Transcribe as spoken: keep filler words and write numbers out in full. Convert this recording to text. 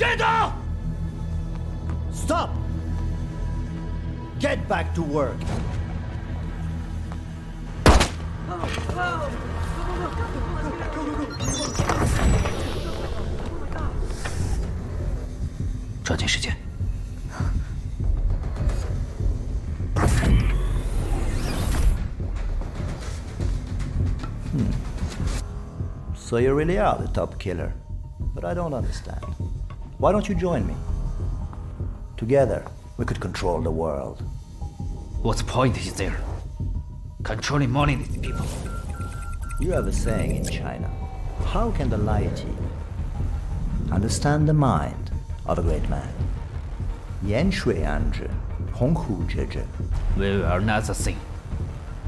Get down! Stop! Get back to work. 抓紧时间。 Hmm. So you really are the top killer. But I don't understand. Why don't you join me? Together, we could control the world. What point is there? Controlling money people. You have a saying in China. How can the laity understand the mind of a great man? 言水安之，鸿鹄之志。 We are not the same.